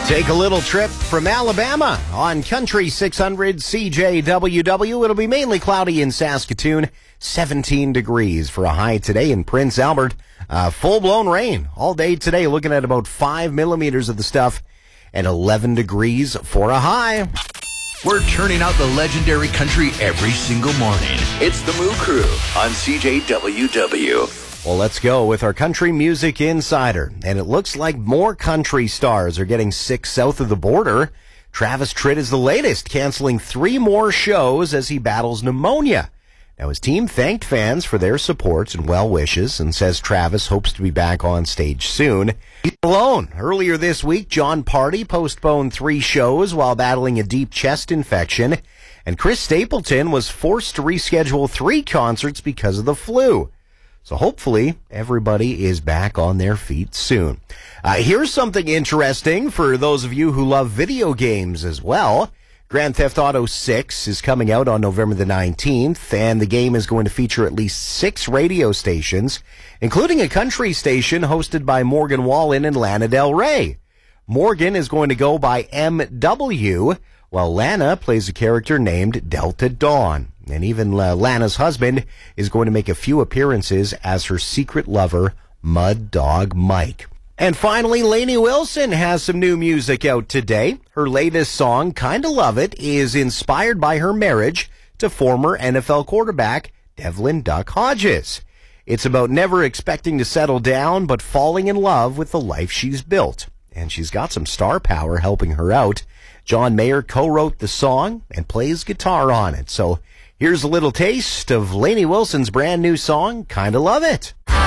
Take a little trip from Alabama on Country 600 CJWW. It'll be mainly cloudy in Saskatoon, 17 degrees for a high today in Prince Albert. Full-blown rain all day today, looking at about 5 millimeters of the stuff and 11 degrees for a high. We're turning out the legendary country every single morning. It's the Moo Crew on CJWW. Well, let's go with our Country Music Insider. And it looks like more country stars are getting sick south of the border. Travis Tritt is the latest, canceling 3 more shows as he battles pneumonia. Now, his team thanked fans for their support and well wishes and says Travis hopes to be back on stage soon. He's alone. Earlier this week, John Party postponed 3 shows while battling a deep chest infection. And Chris Stapleton was forced to reschedule 3 concerts because of the flu. So hopefully everybody is back on their feet soon. Here's something interesting for those of you who love video games as well. Grand Theft Auto 6 is coming out on November the 19th, and the game is going to feature at least 6 radio stations, including a country station hosted by Morgan Wallen and Lana Del Rey. Morgan is going to go by MW, while Lana plays a character named Delta Dawn. And even Lana's husband is going to make a few appearances as her secret lover, Mud Dog Mike. And finally, Lainey Wilson has some new music out today. Her latest song, Kinda Love It, is inspired by her marriage to former NFL quarterback Devlin Duck Hodges. It's about never expecting to settle down, but falling in love with the life she's built. And she's got some star power helping her out. John Mayer co-wrote the song and plays guitar on it. So here's a little taste of Lainey Wilson's brand new song, Kinda Love It.